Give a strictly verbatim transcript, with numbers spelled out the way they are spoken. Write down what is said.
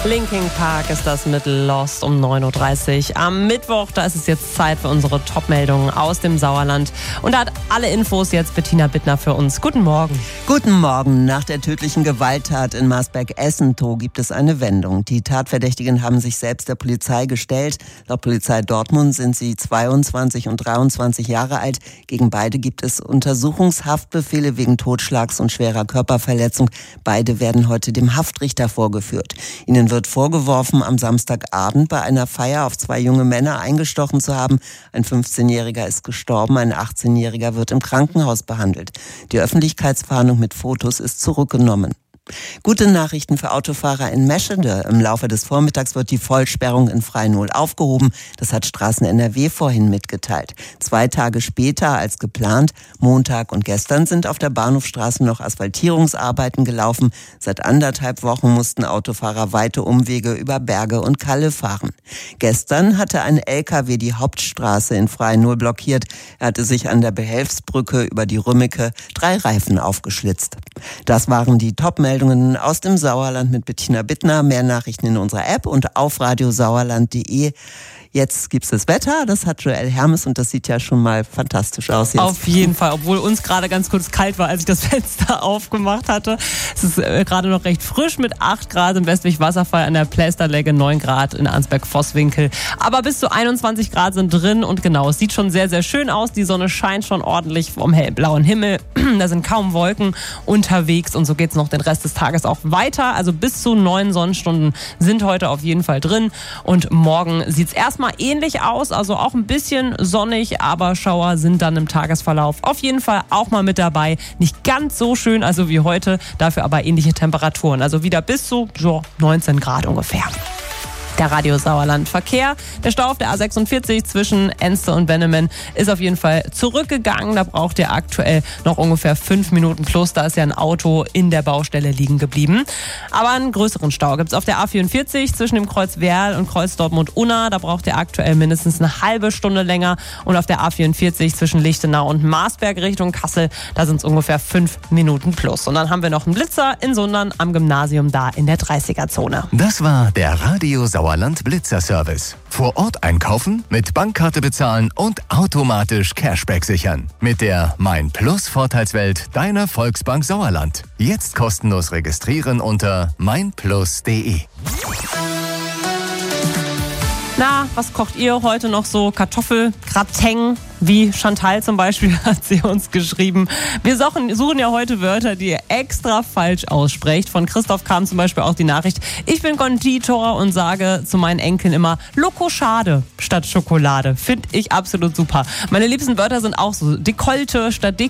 Linkin Park ist das mit Lost um neun Uhr dreißig. Am Mittwoch, da ist es jetzt Zeit für unsere Top-Meldungen aus dem Sauerland. Und da hat alle Infos jetzt Bettina Bittner für uns. Guten Morgen. Guten Morgen. Nach der tödlichen Gewalttat in Marsberg-Essentow gibt es eine Wendung. Die Tatverdächtigen haben sich selbst der Polizei gestellt. Laut Polizei Dortmund sind sie zweiundzwanzig und dreiundzwanzig Jahre alt. Gegen beide gibt es Untersuchungshaftbefehle wegen Totschlags und schwerer Körperverletzung. Beide werden heute dem Haftrichter vorgeführt. Ihnen wird vorgeworfen, am Samstagabend bei einer Feier auf zwei junge Männer eingestochen zu haben. Ein fünfzehnjähriger ist gestorben, ein achtzehnjähriger wird im Krankenhaus behandelt. Die Öffentlichkeitsfahndung mit Fotos ist zurückgenommen. Gute Nachrichten für Autofahrer in Meschede. Im Laufe des Vormittags wird die Vollsperrung in Freinohl aufgehoben. Das hat Straßen N R W vorhin mitgeteilt. Zwei Tage später als geplant, Montag und gestern, sind auf der Bahnhofstraße noch Asphaltierungsarbeiten gelaufen. Seit anderthalb Wochen mussten Autofahrer weite Umwege über Berge und Kalle fahren. Gestern hatte ein L K W die Hauptstraße in Freinohl blockiert. Er hatte sich an der Behelfsbrücke über die Rümmeke drei Reifen aufgeschlitzt. Das waren die Top-Meldungen aus dem Sauerland mit Bettina Bittner. Mehr Nachrichten in unserer App und auf radiosauerland punkt de. Jetzt gibt's das Wetter, das hat Joel Hermes und das sieht ja schon mal fantastisch aus jetzt. Auf jeden Fall, obwohl uns gerade ganz kurz kalt war, als ich das Fenster aufgemacht hatte. Es ist äh, gerade noch recht frisch mit acht Grad im Westwig Wasserfall an der Plästerlegge, neun Grad in Arnsberg-Vosswinkel. Aber bis zu einundzwanzig Grad sind drin und genau, es sieht schon sehr, sehr schön aus. Die Sonne scheint schon ordentlich vom hellblauen Himmel. Da sind kaum Wolken unterwegs und so geht's noch den Rest des Tages auch weiter. Also bis zu neun Sonnenstunden sind heute auf jeden Fall drin und morgen sieht's erstmal ähnlich aus, also auch ein bisschen sonnig, aber Schauer sind dann im Tagesverlauf auf jeden Fall auch mal mit dabei. Nicht ganz so schön, also wie heute, dafür aber ähnliche Temperaturen, also wieder bis zu so neunzehn Grad ungefähr. Der Radio Sauerland Verkehr. Der Stau auf der A sechsundvierzig zwischen Enste und Bennemen ist auf jeden Fall zurückgegangen. Da braucht ihr aktuell noch ungefähr fünf Minuten plus. Da ist ja ein Auto in der Baustelle liegen geblieben. Aber einen größeren Stau gibt es auf der A vierundvierzig zwischen dem Kreuz Werl und Kreuz Dortmund-Unna. Da braucht ihr aktuell mindestens eine halbe Stunde länger. Und auf der A vierundvierzig zwischen Lichtenau und Marsberg Richtung Kassel, da sind es ungefähr fünf Minuten plus. Und dann haben wir noch einen Blitzer in Sundern am Gymnasium da in der dreißiger-Zone. Das war der Radio Sauerland Blitzer-Service. Vor Ort einkaufen, mit Bankkarte bezahlen und automatisch Cashback sichern. Mit der Mein Plus Vorteilswelt deiner Volksbank Sauerland. Jetzt kostenlos registrieren unter mein plus punkt de. Na, was kocht ihr heute noch so? Kartoffelgratin, wie Chantal zum Beispiel hat sie uns geschrieben. Wir suchen, suchen ja heute Wörter, die ihr extra falsch aussprecht. Von Christoph kam zum Beispiel auch die Nachricht: Ich bin Konditor und sage zu meinen Enkeln immer Lokoschade statt Schokolade. Finde ich absolut super. Meine liebsten Wörter sind auch so Dekolte statt